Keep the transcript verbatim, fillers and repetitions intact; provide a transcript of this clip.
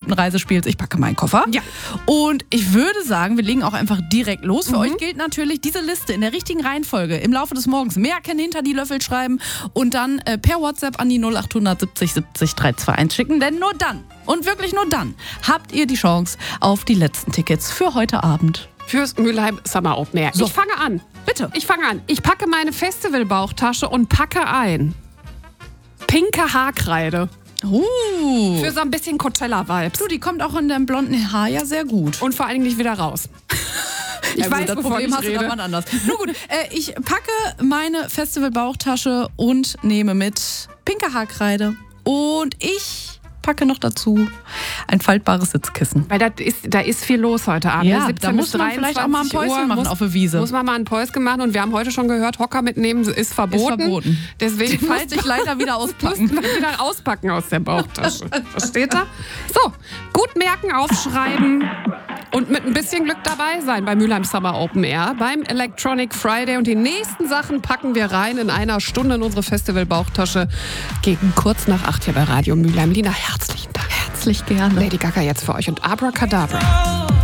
berühmten Reisespiels Ich packe meinen Koffer. Ja. Und ich würde sagen, wir legen auch einfach direkt los. Für Mhm. euch gilt natürlich diese Liste in der richtigen Reihenfolge im Laufe des Morgens merken, hinter die Löffel schreiben und dann äh, per WhatsApp an die null acht siebzig siebzig drei zwei eins schicken. Denn nur dann und wirklich nur dann habt ihr die Chance auf die letzten Tickets für heute Abend. Fürs Mülheim Summer Open Air. So. Ich fange an. Bitte. Ich fange an. Ich packe meine Festivalbauchtasche und packe ein pinke Haarkreide. Uh. Für so ein bisschen Coachella-Vibes. Du, die kommt auch in deinem blonden Haar ja sehr gut. Und vor allen Dingen nicht wieder raus. Ich Ja, weiß, gut, das wovon Problem ich hast du rede. dann anders. Nur gut, äh, ich packe meine Festival-Bauchtasche und nehme mit pinke Haarkreide. Und ich packe noch dazu ein faltbares Sitzkissen. Weil das ist, da ist viel los heute Abend. Ja, siebzehn da muss bis man vielleicht auch mal ein dreiundzwanzig Päuschen Uhr machen muss, auf der Wiese. Muss man mal ein Päuschen machen. Und wir haben heute schon gehört, Hocker mitnehmen ist verboten. Ist verboten. Deswegen Den falls musste ich leider wieder auspacken. Mussten wir wieder auspacken aus der Bauchtasche. Versteht ihr? So, gut merken, aufschreiben und mit ein bisschen Glück dabei sein beim Mülheim Summer Open Air, beim Electronic Friday. Und die nächsten Sachen packen wir rein in einer Stunde in unsere Festival-Bauchtasche gegen kurz nach acht hier bei Radio Mülheim. Lina, herzlichen Dank. Herzlich gerne. Lady Gaga jetzt für euch und Abracadabra.